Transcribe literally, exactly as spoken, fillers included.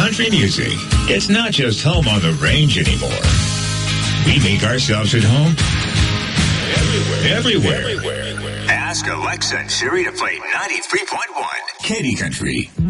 country music. It's not just home on the range anymore. We make ourselves at home everywhere. Everywhere. Ask Alexa and Siri to play ninety-three point one. Katy Country.